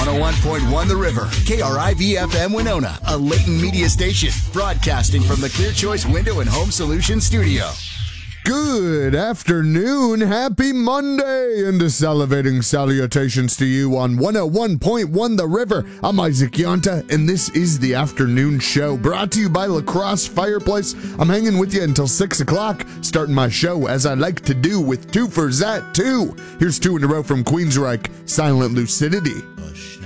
101.1 The River, KRIV-FM Winona, a Layton media station, broadcasting from the Clear Choice Window and Home Solutions studio. Good afternoon, happy Monday, and salivating salutations to you on 101.1 The River. I'm Isaac Yonta, and this is the afternoon show, brought to you by La Crosse Fireplace. I'm hanging with you until 6 o'clock, starting my show as I like to do with two for Zat 2. Here's two in a row from Queensryche, Silent Lucidity.